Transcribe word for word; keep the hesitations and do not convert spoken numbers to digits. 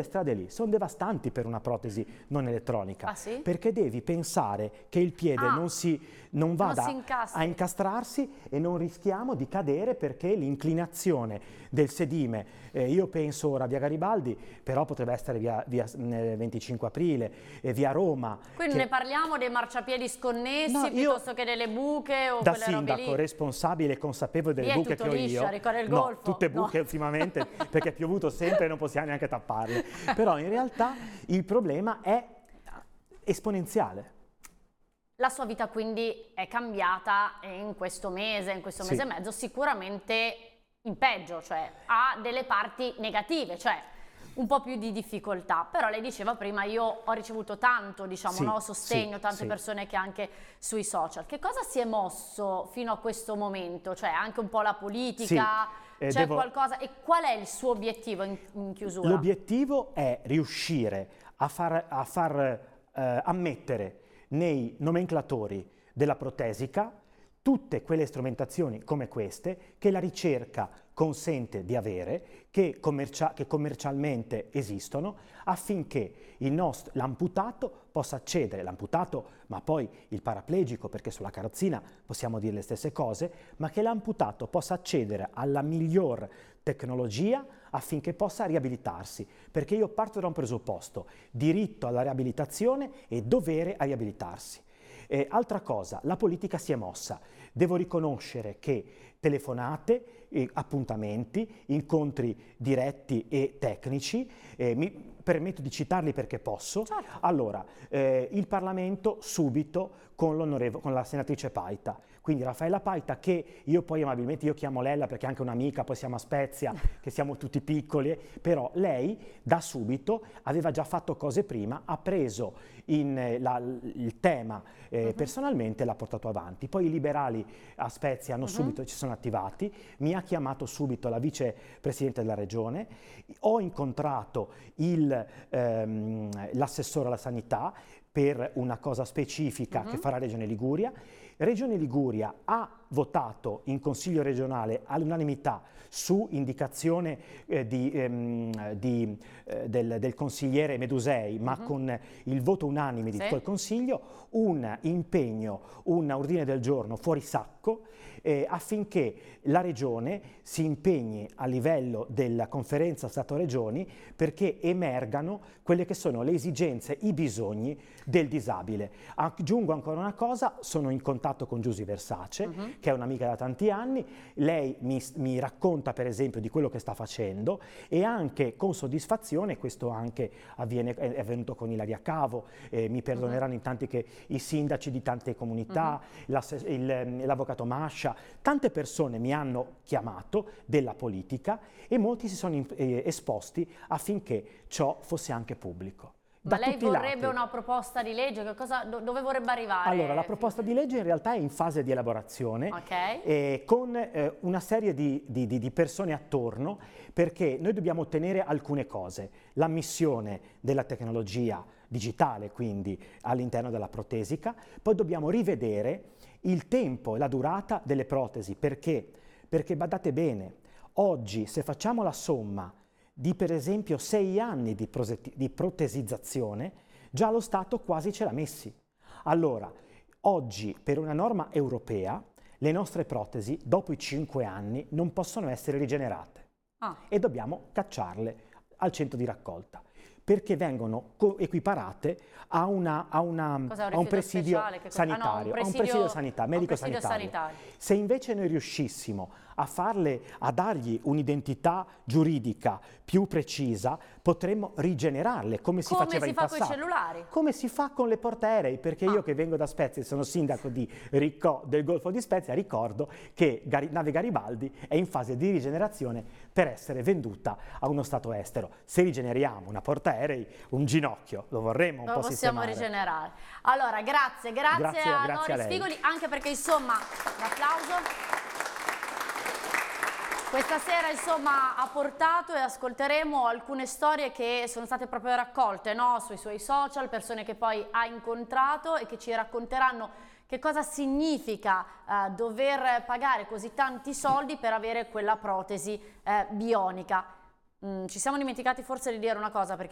quelle strade lì sono devastanti per una protesi non elettronica, ah, sì? perché devi pensare che il piede ah, non, si, non vada non si a incastrarsi e non rischiamo di cadere perché l'inclinazione del sedime, eh, io penso ora via Garibaldi, però potrebbe essere via, via venticinque aprile, eh, via Roma. Quindi che... ne parliamo dei marciapiedi sconnessi no, piuttosto che delle buche o da quelle robe lì? sindaco responsabile e consapevole delle buche che ho liscia, io, ricorre il no, golfo. tutte buche no. ultimamente perché è piovuto sempre e non possiamo neanche tapparle, però in realtà il problema è esponenziale. La sua vita quindi è cambiata in questo mese, in questo mese sì. e mezzo, sicuramente in peggio, cioè ha delle parti negative, cioè un po' più di difficoltà, però lei diceva prima io ho ricevuto tanto, diciamo, sì, no, sostegno, sì, tante sì. persone che anche sui social. Che cosa si è mosso fino a questo momento? Cioè anche un po' la politica, sì, eh, c'è devo... qualcosa, e qual è il suo obiettivo in, in chiusura? L'obiettivo è riuscire a far, a far eh, ammettere nei nomenclatori della protesica tutte quelle strumentazioni come queste che la ricerca consente di avere, che, commercia che commercialmente esistono, affinché l'amputato possa accedere, l'amputato ma poi il paraplegico, perché sulla carrozzina possiamo dire le stesse cose, ma che l'amputato possa accedere alla miglior tecnologia affinché possa riabilitarsi, perché io parto da un presupposto, diritto alla riabilitazione e dovere a riabilitarsi. Eh, altra cosa, la politica si è mossa. Devo riconoscere che telefonate, eh, appuntamenti, incontri diretti e tecnici, eh, mi permetto di citarli perché posso. Certo. Allora, eh, il Parlamento subito con, con la senatrice Paita, quindi Raffaella Paita, che io poi amabilmente, io chiamo Lella perché è anche un'amica, poi siamo a Spezia, che siamo tutti piccoli, però lei da subito aveva già fatto cose prima, ha preso in, la, il tema eh, uh-huh. personalmente, l'ha portato avanti. Poi i liberali a Spezia hanno uh-huh. subito, ci sono attivati, mi ha chiamato subito la vicepresidente della regione, ho incontrato ehm, l'assessore alla sanità per una cosa specifica uh-huh. che farà Regione Liguria. Regione Liguria ha votato in Consiglio regionale all'unanimità su indicazione eh, di, ehm, di, eh, del, del consigliere Medusei, ma uh-huh. con il voto unanime di sì. tutto il Consiglio, un impegno, un ordine del giorno fuori sacco eh, affinché la Regione si impegni a livello della conferenza Stato-Regioni perché emergano quelle che sono le esigenze, i bisogni del disabile. Aggiungo ancora una cosa, sono in contatto con Giusy Versace, uh-huh. che è un'amica da tanti anni, lei mi, mi racconta per esempio di quello che sta facendo e anche con soddisfazione, questo anche avviene, è avvenuto con Ilaria Cavo, eh, mi perdoneranno uh-huh. in tanti che i sindaci di tante comunità, uh-huh. l'avvocato Mascia, tante persone mi hanno chiamato della politica e molti si sono eh, esposti affinché ciò fosse anche pubblico. Ma lei vorrebbe una proposta di legge? Che cosa, do, dove vorrebbe arrivare? Allora, la proposta di legge in realtà è in fase di elaborazione, okay. eh, con eh, una serie di, di, di persone attorno, perché noi dobbiamo ottenere alcune cose. L'ammissione della tecnologia digitale, quindi all'interno della protesica, poi dobbiamo rivedere il tempo e la durata delle protesi. Perché? Perché badate bene, oggi se facciamo la somma di per esempio sei anni di, di protesizzazione, già lo Stato quasi ce l'ha messi. Allora, oggi per una norma europea le nostre protesi dopo i cinque anni non possono essere rigenerate ah. e dobbiamo cacciarle al centro di raccolta perché vengono equiparate a, una, a, una, a un presidio speciale, sanitario, ah no, un presidio, a un presidio sanitario, medico presidio sanitario. sanitario. Se invece noi riuscissimo a farle, a dargli un'identità giuridica più precisa, potremmo rigenerarle come si come faceva si in fa passato. Come si fa con i cellulari? Come si fa con le portaerei, perché ah. io che vengo da Spezia e sono sindaco di Riccò del Golfo di Spezia, ricordo che Gari, nave Garibaldi è in fase di rigenerazione per essere venduta a uno Stato estero. Se rigeneriamo una portaerei, un ginocchio, lo vorremmo un lo po' possiamo sistemare. rigenerare. Allora, grazie, grazie, grazie a grazie Noris a Figoli, anche perché insomma, un applauso. Questa sera insomma ha portato e ascolteremo alcune storie che sono state proprio raccolte, no? Sui suoi social, persone che poi ha incontrato e che ci racconteranno che cosa significa eh, dover pagare così tanti soldi per avere quella protesi eh, bionica. Mm, ci siamo dimenticati forse di dire una cosa, perché